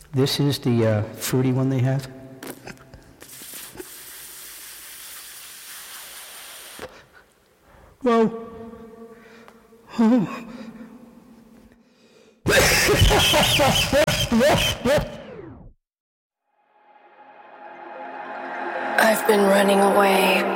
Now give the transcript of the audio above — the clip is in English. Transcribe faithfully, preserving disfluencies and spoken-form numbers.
This is the uh, fruity one they have. Whoa. Oh. I've been running away.